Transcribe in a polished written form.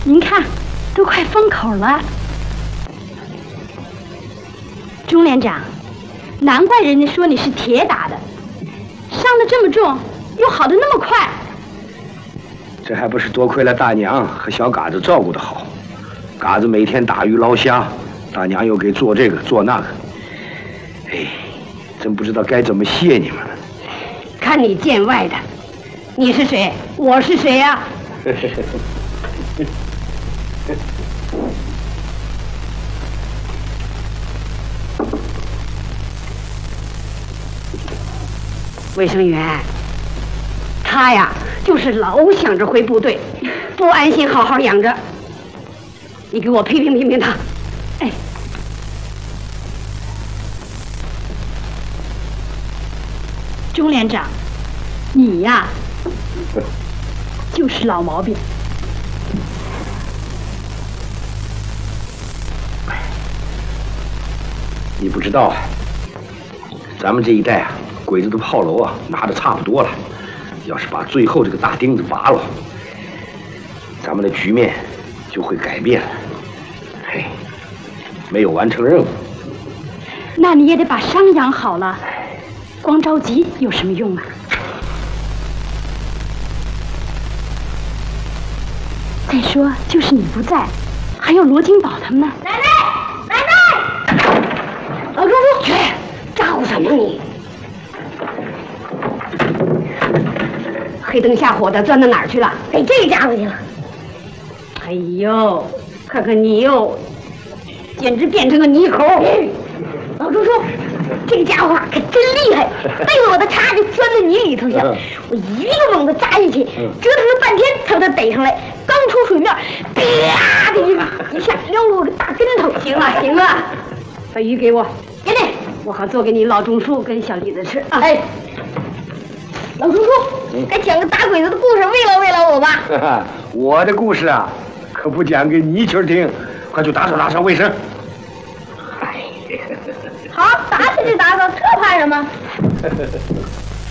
您看，都快封口了。钟连长，难怪人家说你是铁打的，伤得这么重，又好得那么快。 这还不是多亏了大娘和小嘎子照顾得好。嘎子每天打鱼捞虾，大娘又给做这个做那个。哎，真不知道该怎么谢你们了。 看你见外的，你是谁？我是谁呀？卫生员，他呀，就是老想着回部队，不安心好好养着。你给我批评他。哎， 钟连长，你呀，就是老毛病。 你不知道啊，咱们这一代啊，鬼子的炮楼啊拿的差不多了，要是把最后这个大钉子拔了，咱们的局面就会改变了。嘿，没有完成任务， 那你也得把伤养好了，光着急有什么用啊？再说，就是你不在，还有罗金宝他们呢。 奶奶，老叔叔，去咋呼什么你？黑灯瞎火的钻到哪儿去了？给这家伙去了。哎呦，看看你哟，简直变成个泥猴！老叔叔，这个家伙可真厉害，背着我的叉就钻到泥里头去了。我一个猛子扎进去，折腾了半天才给他逮上来。刚出水面，啪的一下撩了我个大跟头。行了行了，把鱼给我，给你，我好做给你老钟叔跟小李子吃啊。哎，老叔叔，该讲个打鬼子的故事慰劳我吧。 我的故事啊，可不讲给泥鳅听，快去打扫卫生。 好，打扫就打扫，这怕什么？